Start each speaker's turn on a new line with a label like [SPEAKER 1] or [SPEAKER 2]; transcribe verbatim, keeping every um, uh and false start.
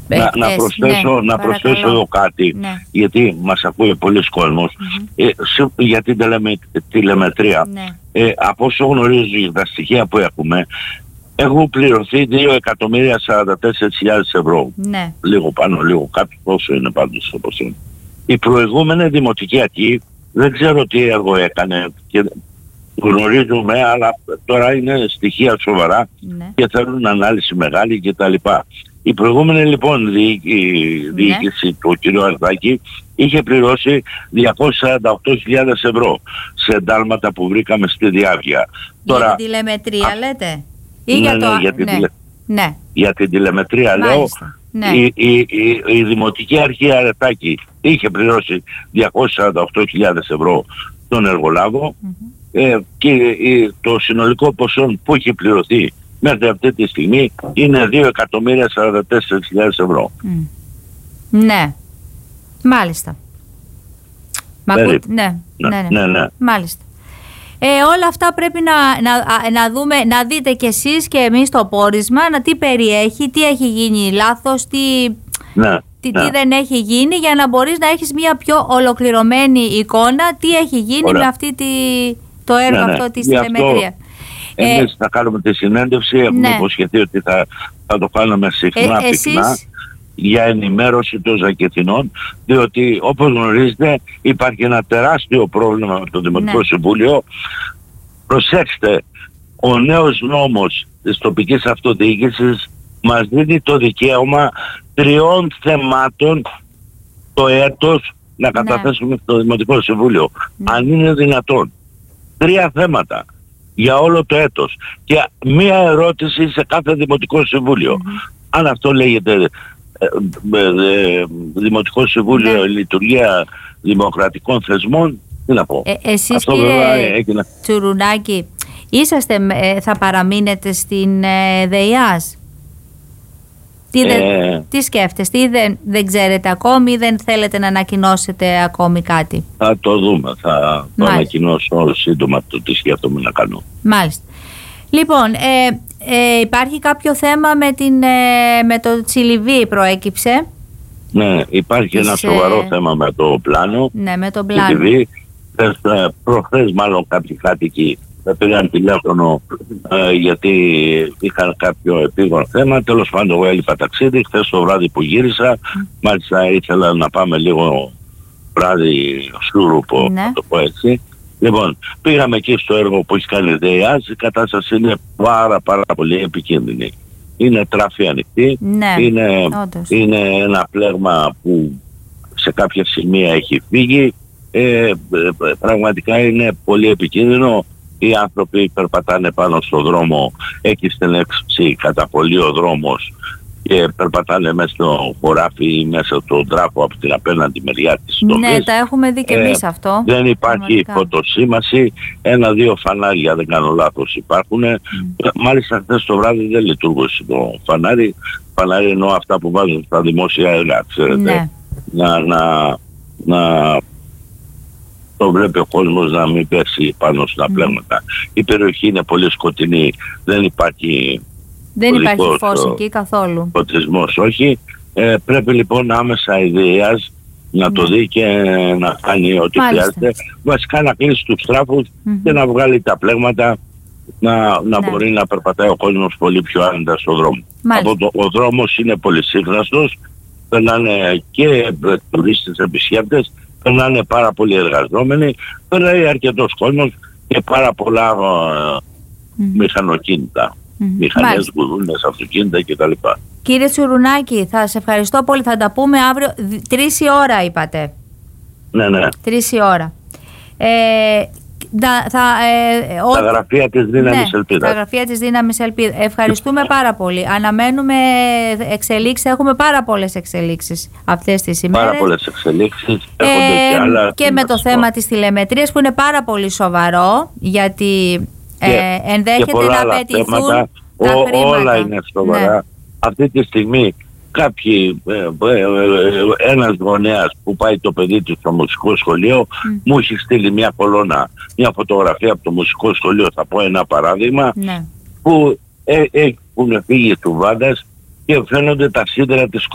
[SPEAKER 1] Να, να προσθέσω, ναι, να προσθέσω εδώ κάτι, ναι, γιατί μας ακούει πολλοί κόσμος, mm-hmm. ε, σε, για την τελεμε, τηλεμετρία. Ναι. Ε, από όσο γνωρίζω τα στοιχεία που έχουμε, έχουν πληρωθεί δύο εκατομμύρια σαράντα τέσσερις χιλιάδες ευρώ. Ναι. Λίγο πάνω, λίγο κάτω, πόσο είναι πάντως το ποσό. Η προηγούμενη δημοτική αρχή, δεν ξέρω τι έργο έκανε και γνωρίζουμε, αλλά τώρα είναι στοιχεία σοβαρά, ναι, και θέλουν ανάλυση μεγάλη κτλ. Η προηγούμενη λοιπόν διοίκηση, ναι, του κ. Αρδάκη είχε πληρώσει διακόσιες σαράντα οκτώ χιλιάδες ευρώ σε εντάλματα που βρήκαμε στη διάρκεια.
[SPEAKER 2] Για τώρα, την τηλεμετρία α, λέτε? Ή
[SPEAKER 1] ναι,
[SPEAKER 2] για, το...
[SPEAKER 1] ναι, για, την
[SPEAKER 2] ναι.
[SPEAKER 1] Τηλε...
[SPEAKER 2] ναι.
[SPEAKER 1] για την τηλεμετρία. Μάλιστα. Λέω, ναι. η, η, η, η Δημοτική Αρχή Αρετάκη είχε πληρώσει διακόσιες σαράντα οκτώ χιλιάδες ευρώ στον εργολάβο, mm-hmm. ε, και ε, το συνολικό ποσό που είχε πληρωθεί μέχρι αυτή τη στιγμή είναι δύο εκατομμύρια σαράντα τέσσερις χιλιάδες ευρώ.
[SPEAKER 2] Mm. Ναι, μάλιστα. Μα
[SPEAKER 1] ναι,
[SPEAKER 2] ναι, ναι, ναι,
[SPEAKER 1] ναι, ναι.
[SPEAKER 2] Μάλιστα. Ε, όλα αυτά πρέπει να, να, να δούμε, να δείτε κι εσείς και εμείς το πόρισμα, να τι περιέχει, τι έχει γίνει λάθος, τι,
[SPEAKER 1] ναι,
[SPEAKER 2] τι,
[SPEAKER 1] ναι.
[SPEAKER 2] τι δεν έχει γίνει, για να μπορείς να έχεις μια πιο ολοκληρωμένη εικόνα τι έχει γίνει. Ωραία. Με αυτή τη, το έργο, ναι, αυτό, ναι, της τηλεμετρίας.
[SPEAKER 1] Εμείς ε, θα κάνουμε τη συνέντευξη, έχουμε, ναι, υποσχεθεί ότι θα, θα το κάνουμε συχνά, ε, πυκνά, για ενημέρωση των Ζακετινών, διότι όπως γνωρίζετε υπάρχει ένα τεράστιο πρόβλημα με το Δημοτικό, ναι, Συμβούλιο. Προσέξτε, ο νέος νόμος της τοπικής αυτοδιοίκησης μας δίνει το δικαίωμα τριών θεμάτων το έτος να καταθέσουμε, ναι, στο Δημοτικό Συμβούλιο. Ναι. Αν είναι δυνατόν. Τρία θέματα για όλο το έτος και μία ερώτηση σε κάθε Δημοτικό Συμβούλιο. Mm-hmm. Αν αυτό λέγεται ε, ε, ε, Δημοτικό Συμβούλιο, ναι, λειτουργία δημοκρατικών θεσμών, τι να πω.
[SPEAKER 2] Ε, εσείς
[SPEAKER 1] αυτό,
[SPEAKER 2] κύριε
[SPEAKER 1] βέβαια, έγινε...
[SPEAKER 2] Τσουρουνάκη, είσαστε, ε, θα παραμείνετε στην ε, ΔΕΙΑΣ? Τι, δεν, ε, τι σκέφτεστε, ή δεν, δεν ξέρετε ακόμη, ή δεν θέλετε να ανακοινώσετε ακόμη κάτι?
[SPEAKER 1] Θα το δούμε, θα το ανακοινώσω σύντομα το τι σκέφτομαι να κάνω.
[SPEAKER 2] Μάλιστα. Λοιπόν, ε, ε, υπάρχει κάποιο θέμα με, την, ε, με το Τσιλιβί, προέκυψε?
[SPEAKER 1] Ναι, υπάρχει Είσαι... ένα σοβαρό θέμα με το πλάνο.
[SPEAKER 2] Ναι, με το πλάνο.
[SPEAKER 1] Τσιλιβί, προχθές μάλλον κάποιοι κάτοικοι θα πήγαν τηλέφωνο ε, γιατί είχαν κάποιο επίγον θέμα. Τέλος πάντων, εγώ έλειπα ταξίδι. Χθες το βράδυ που γύρισα, mm. μάλιστα ήθελα να πάμε λίγο βράδυ σούρουπο, ναι, να το πω έτσι. Λοιπόν, πήγαμε εκεί στο έργο που έχει κάνει η ΔΕΙΑΣ. Η κατάσταση είναι πάρα πάρα πολύ επικίνδυνη. Είναι τράφη ανοιχτή,
[SPEAKER 2] ναι,
[SPEAKER 1] είναι, είναι ένα πλέγμα που σε κάποια σημεία έχει φύγει. Ε, πραγματικά είναι πολύ επικίνδυνο. Οι άνθρωποι περπατάνε πάνω στο δρόμο, έχει στενέξει κατά πολύ ο δρόμος και περπατάνε μέσα στο χωράφι ή μέσα στον τράπο από την απέναντι μεριά της τομής.
[SPEAKER 2] Ναι, τα έχουμε δει και ε, εμείς αυτό.
[SPEAKER 1] Δεν υπάρχει φωτοσήμαση, ένα-δύο φανάρια, δεν κάνω λάθος, υπάρχουν. Mm. Μάλιστα χθες το βράδυ δεν λειτουργούσε το φανάρι. Φανάρι εννοώ αυτά που βάζουν στα δημόσια έργα, ξέρετε. Ναι. Να, να, να το βλέπει ο κόσμος να μην πέσει πάνω στα mm. πλέγματα. Η περιοχή είναι πολύ σκοτεινή, δεν υπάρχει...
[SPEAKER 2] Δεν υπάρχει φως εκεί καθόλου.
[SPEAKER 1] Φωτισμός, όχι. Ε, πρέπει λοιπόν άμεσα η ΔΕΙΑΣ να mm. το δει και να κάνει ό,τι χρειάζεται. Βασικά να κλείσει τους τράφους mm-hmm. και να βγάλει τα πλέγματα, να, να ναι. μπορεί να περπατάει ο κόσμος πολύ πιο άνετα στον δρόμο. Από το, ο δρόμος είναι πολύ σύγχρονος, περνάνε και τουρίστες επισκέπτες, περνάνε πάρα πολλοί εργαζόμενοι, περνάει αρκετός κόσμος και πάρα πολλά mm. μηχανοκίνητα. Mm-hmm. Μηχανές, γουδούνες, αυτοκίνητα κτλ.
[SPEAKER 2] Κύριε Τσουρουνάκη, θα σε ευχαριστώ πολύ. Θα τα πούμε αύριο. Τρεις η ώρα είπατε.
[SPEAKER 1] Ναι, ναι.
[SPEAKER 2] Τρεις η ώρα. Ε, θα, θα, ε,
[SPEAKER 1] τα ό, γραφεία της Δύναμης ναι, Ελπίδας. Τα
[SPEAKER 2] γραφεία της Δύναμης Ελπίδας. Ευχαριστούμε πάρα πολύ. Αναμένουμε εξελίξεις. Έχουμε πάρα πολλές εξελίξεις αυτές τις ημέρες.
[SPEAKER 1] Πάρα πολλές εξελίξεις.
[SPEAKER 2] Ε, και άλλα, και με το θέμα της τηλεμετρίας που είναι πάρα πολύ σοβαρό, γιατί
[SPEAKER 1] και,
[SPEAKER 2] ε, ενδέχεται
[SPEAKER 1] και
[SPEAKER 2] να απαιτηθούν
[SPEAKER 1] θέματα,
[SPEAKER 2] τα
[SPEAKER 1] ο,
[SPEAKER 2] χρήματα.
[SPEAKER 1] Όλα είναι σοβαρά. Ναι. Αυτή τη στιγμή κάποιοι, ε, ε, ε, ένας γονέας που πάει το παιδί του στο μουσικό σχολείο mm. μου έχει στείλει μια κολόνα, μια φωτογραφία από το μουσικό σχολείο, θα πω ένα παράδειγμα,
[SPEAKER 2] ναι.
[SPEAKER 1] που ε, έχουν φύγει του Βάντας και φαίνονται τα σίδερα της